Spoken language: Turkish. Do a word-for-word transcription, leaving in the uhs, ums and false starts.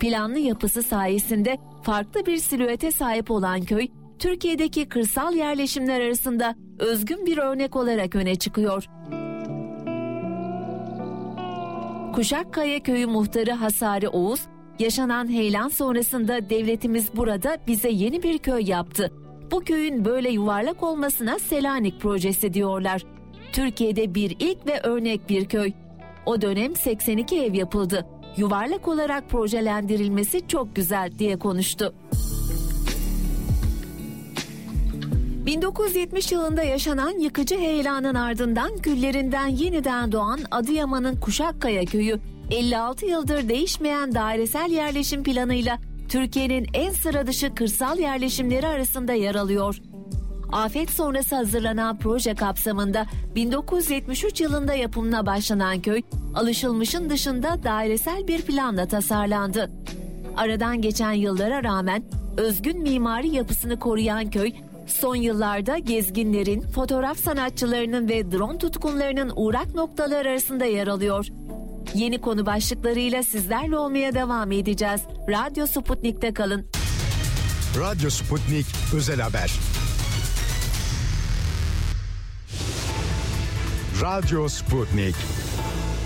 Planlı yapısı sayesinde farklı bir silüete sahip olan köy, Türkiye'deki kırsal yerleşimler arasında özgün bir örnek olarak öne çıkıyor. Kuşakkaya Köyü muhtarı Hasari Oğuz, yaşanan heyelan sonrasında devletimiz burada bize yeni bir köy yaptı. Bu köyün böyle yuvarlak olmasına Selanik projesi diyorlar. Türkiye'de bir ilk ve örnek bir köy. O dönem seksen iki ev yapıldı. Yuvarlak olarak projelendirilmesi çok güzel diye konuştu. bin dokuz yüz yetmiş yılında yaşanan yıkıcı heyelanın ardından küllerinden yeniden doğan Adıyaman'ın Kuşakkaya Köyü, elli altı yıldır değişmeyen dairesel yerleşim planıyla Türkiye'nin en sıradışı kırsal yerleşimleri arasında yer alıyor. Afet sonrası hazırlanan proje kapsamında bin dokuz yüz yetmiş üç yılında yapımına başlanan köy, alışılmışın dışında dairesel bir planla tasarlandı. Aradan geçen yıllara rağmen özgün mimari yapısını koruyan köy, son yıllarda gezginlerin, fotoğraf sanatçılarının ve drone tutkunlarının uğrak noktaları arasında yer alıyor. Yeni konu başlıklarıyla sizlerle olmaya devam edeceğiz. Radyo Sputnik'te kalın. Radyo Sputnik Özel Haber. Radyo Sputnik.